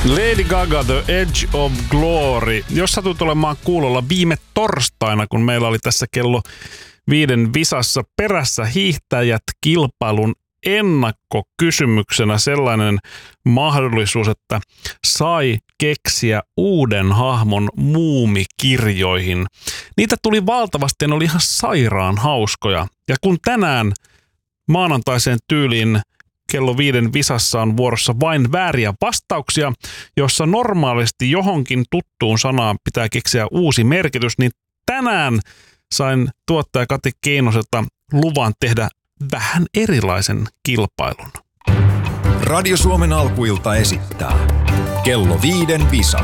Lady Gaga, The Edge of Glory. Jos satut olemaan kuulolla viime torstaina, kun meillä oli tässä kello 5 visassa perässä hiihtäjät kilpailun ennakkokysymyksenä sellainen mahdollisuus, että sai keksiä uuden hahmon muumikirjoihin. Niitä tuli valtavasti ja ne oli ihan sairaan hauskoja. Ja kun tänään maanantaiseen tyyliin kello 5 visassa on vuorossa vain vääriä vastauksia, jossa normaalisti johonkin tuttuun sanaan pitää keksiä uusi merkitys, niin tänään sain tuottaja Kati Keinoselta luvan tehdä vähän erilaisen kilpailun. Radio Suomen alkuilta esittää kello 5 visa.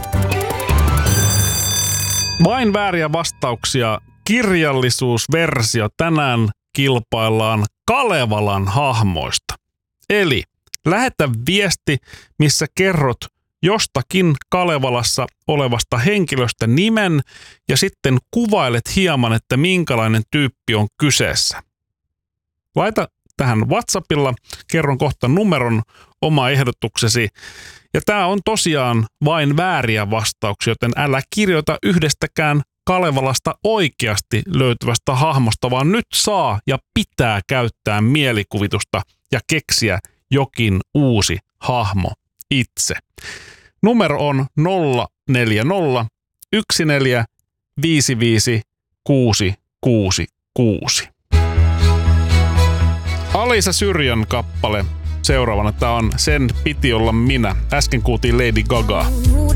Vain vääriä vastauksia, kirjallisuusversio. Tänään kilpaillaan Kalevalan hahmoista. Eli lähetä viesti, missä kerrot jostakin Kalevalassa olevasta henkilöstä nimen ja sitten kuvailet hieman, että minkälainen tyyppi on kyseessä. Laita tähän WhatsAppilla, kerron kohta numeron, oma ehdotuksesi. Ja tämä on tosiaan vain vääriä vastauksia, joten älä kirjoita yhdestäkään Kalevalasta oikeasti löytyvästä hahmosta, vaan nyt saa ja pitää käyttää mielikuvitusta ja keksiä jokin uusi hahmo itse. Numero on 040 14 55 666. Alisa Syrjän kappale seuraavana. Tämä on Sen piti olla minä. Äsken kuultiin Lady Gaga.